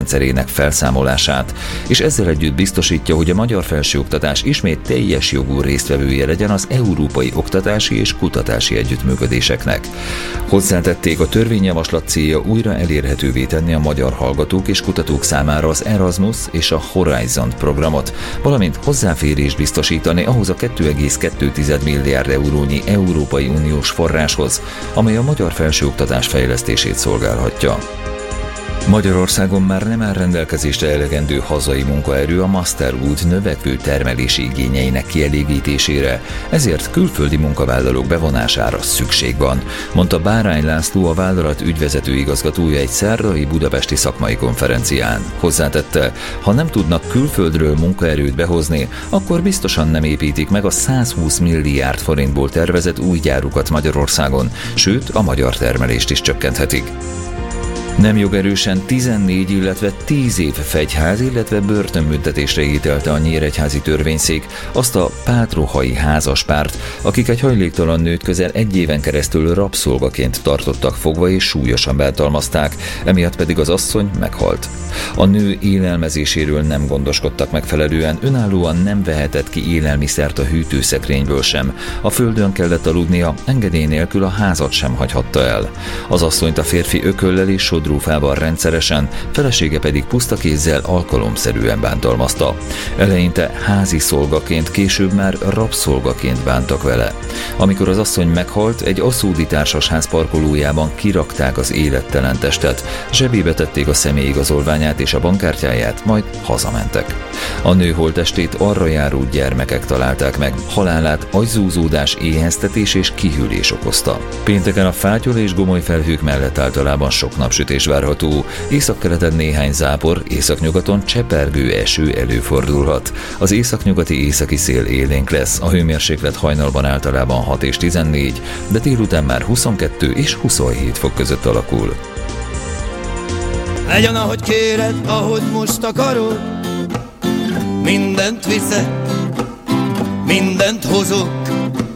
rendszerének felszámolását, és ezzel együtt biztosítja, hogy a magyar felsőoktatás ismét teljes jogú résztvevője legyen az európai oktatási és kutatási együttműködéseknek. Hozzátették, a törvényjavaslat célja újra elérhetővé tenni a magyar hallgatók és kutatók számára az Erasmus és a Horizon programot, valamint hozzáférést biztosítani ahhoz a 2,2 milliárd eurónyi Európai Uniós forráshoz, amely a magyar felsőoktatás fejlesztését szolgálhatja. Magyarországon már nem áll rendelkezésre elegendő hazai munkaerő a Masterwood növekvő termelési igényeinek kielégítésére, ezért külföldi munkavállalók bevonására szükség van, mondta Bárány László, a vállalat ügyvezető igazgatója egy szerdai budapesti szakmai konferencián. Hozzátette, ha nem tudnak külföldről munkaerőt behozni, akkor biztosan nem építik meg a 120 milliárd forintból tervezett új gyárukat Magyarországon, sőt a magyar termelést is csökkenthetik. Nem jogerősen 14, illetve 10 év fegyház, illetve börtönbüntetésre ítélte a nyíregyházi törvényszék azt a pátrohai házaspárt, akik egy hajléktalan nőt közel 1 éven keresztül rabszolgaként tartottak fogva és súlyosan bántalmazták, emiatt pedig az asszony meghalt. A nő élelmezéséről nem gondoskodtak megfelelően, önállóan nem vehetett ki élelmiszert a hűtőszekrényből sem, a földön kellett aludnia, engedély nélkül a házat sem hagyhatta el. Az asszonyt a férfi ököllel és sodrófával rendszeresen, felesége pedig puszta kézzel alkalomszerűen bántalmazta. Eleinte házi szolgaként, később már rabszolgaként bántak vele. Amikor az asszony meghalt, egy aszódi társasház parkolójában kirakták az élettelen testet, zsebébe tették a személyigazolványát és a bankkártyáját, majd hazamentek. A nő holttestét arra járó gyermekek találták meg, halálát agyzúzódás, éheztetés és kihűlés okozta. Pénteken a fátyol és gomoly felhők mellett általában sok napsütés várható, északkeleten néhány zápor, északnyugaton csepergő eső előfordulhat. Az északnyugati északi szél élénk lesz, a hőmérséklet hajnalban általában 6 és 14, de délután már 22 és 27 fok között alakul. Legyen, ahogy kéred, ahogy most akarod, mindent viszek, mindent hozok,